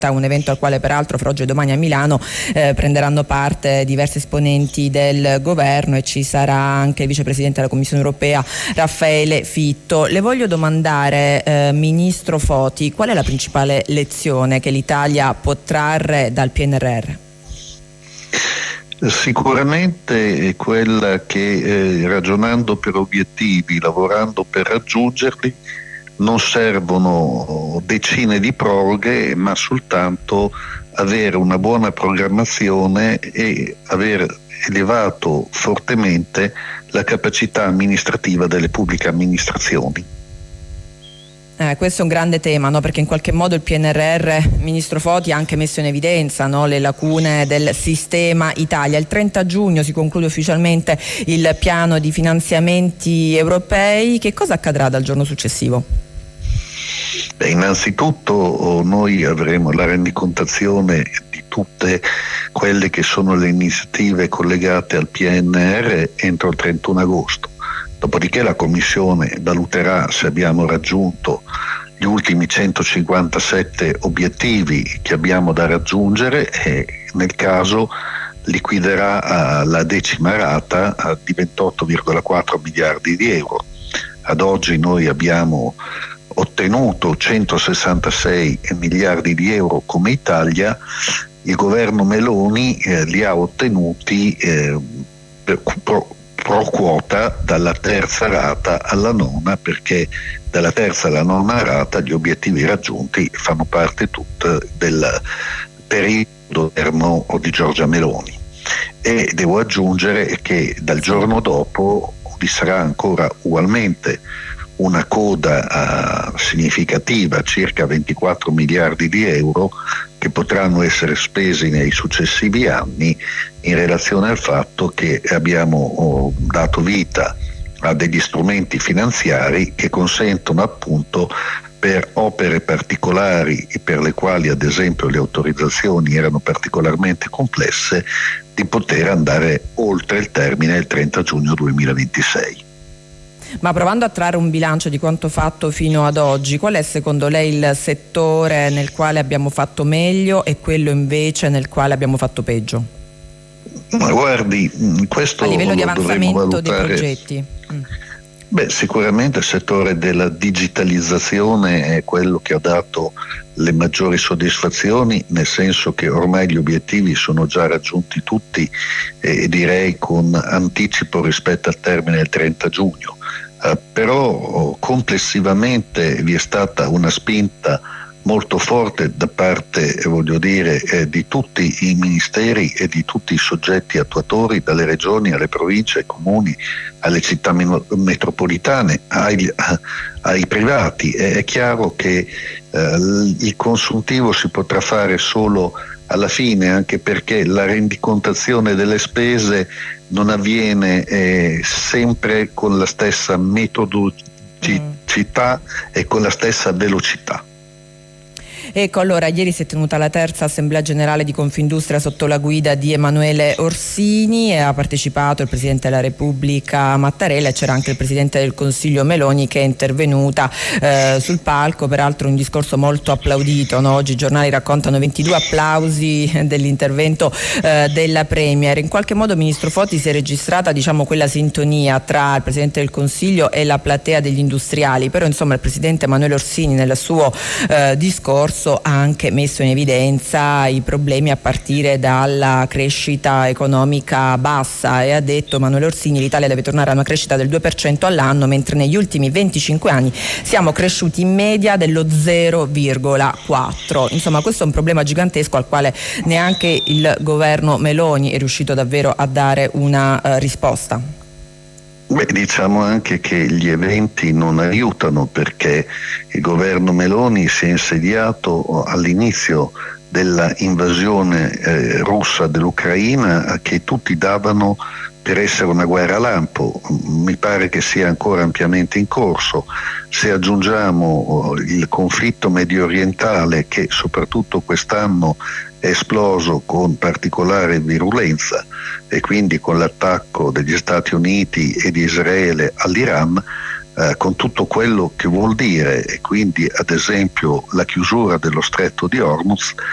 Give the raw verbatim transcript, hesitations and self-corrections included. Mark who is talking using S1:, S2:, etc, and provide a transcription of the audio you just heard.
S1: un evento al quale peraltro fra oggi e domani a Milano eh, prenderanno parte diversi esponenti del governo e ci sarà anche il vicepresidente della Commissione europea Raffaele Fitto. Le voglio domandare, eh, Ministro Foti, qual è la principale lezione che l'Italia può trarre dal P N R R?
S2: Sicuramente è quella che eh, ragionando per obiettivi, lavorando per raggiungerli, non servono decine di proroghe, ma soltanto avere una buona programmazione e aver elevato fortemente la capacità amministrativa delle pubbliche amministrazioni.
S1: Eh, questo è un grande tema, no? Perché in qualche modo il P N R R, Ministro Foti, ha anche messo in evidenza, no? le lacune del sistema Italia. Il trenta giugno si conclude ufficialmente il piano di finanziamenti europei. Che cosa accadrà dal giorno successivo?
S2: Beh, innanzitutto noi avremo la rendicontazione di tutte quelle che sono le iniziative collegate al P N R R entro il trentuno agosto. Dopodiché la Commissione valuterà se abbiamo raggiunto gli ultimi centocinquantasette obiettivi che abbiamo da raggiungere e nel caso liquiderà la decima rata di ventotto virgola quattro miliardi di euro. Ad oggi noi abbiamo ottenuto centosessantasei miliardi di euro come Italia, il governo Meloni eh, li ha ottenuti eh, per, pro, pro quota dalla terza rata alla nona, perché dalla terza alla nona rata gli obiettivi raggiunti fanno parte tutti del periodo termo di Giorgia Meloni. E devo aggiungere che dal giorno dopo vi sarà ancora ugualmente una coda uh, significativa, circa ventiquattro miliardi di euro, che potranno essere spesi nei successivi anni in relazione al fatto che abbiamo oh, dato vita a degli strumenti finanziari che consentono appunto per opere particolari e per le quali ad esempio le autorizzazioni erano particolarmente complesse di poter andare oltre il termine del trenta giugno duemilaventisei.
S1: Ma provando a trarre un bilancio di quanto fatto fino ad oggi, qual è secondo lei il settore nel quale abbiamo fatto meglio e quello invece nel quale abbiamo fatto peggio?
S2: Ma guardi, questo
S1: a livello di
S2: lo
S1: avanzamento dei progetti. Mm.
S2: Beh, sicuramente il settore della digitalizzazione è quello che ha dato le maggiori soddisfazioni, nel senso che ormai gli obiettivi sono già raggiunti tutti e direi con anticipo rispetto al termine del trenta giugno. Uh, però complessivamente vi è stata una spinta molto forte da parte, eh, voglio dire, eh, di tutti i ministeri e di tutti i soggetti attuatori, dalle regioni alle province, ai comuni, alle città metropolitane, ai, ai privati. È, è chiaro che eh, il consuntivo si potrà fare solo alla fine, anche perché la rendicontazione delle spese non avviene eh, sempre con la stessa metodicità mm. e con la stessa velocità.
S1: Ecco, allora ieri si è tenuta la terza assemblea generale di Confindustria sotto la guida di Emanuele Orsini e ha partecipato il Presidente della Repubblica Mattarella e c'era anche il Presidente del Consiglio Meloni che è intervenuta eh, sul palco, peraltro un discorso molto applaudito, no? Oggi i giornali raccontano ventidue applausi dell'intervento eh, della Premier. In qualche modo, Ministro Foti, si è registrata diciamo quella sintonia tra il Presidente del Consiglio e la platea degli industriali, però insomma il Presidente Emanuele Orsini nel suo eh, discorso ha anche messo in evidenza i problemi a partire dalla crescita economica bassa e ha detto Emanuele Orsini: l'Italia deve tornare a una crescita del due per cento all'anno, mentre negli ultimi venticinque anni siamo cresciuti in media dello zero virgola quattro. Insomma, questo è un problema gigantesco al quale neanche il governo Meloni è riuscito davvero a dare una uh, risposta.
S2: Beh, diciamo anche che gli eventi non aiutano, perché il governo Meloni si è insediato all'inizio della invasione eh, russa dell'Ucraina, che tutti davano per essere una guerra lampo. Mi pare che sia ancora ampiamente in corso. Se aggiungiamo il conflitto medio orientale, che soprattutto quest'anno è esploso con particolare virulenza, e quindi con l'attacco degli Stati Uniti e di Israele all'Iran, eh, con tutto quello che vuol dire, e quindi ad esempio la chiusura dello stretto di Hormuz,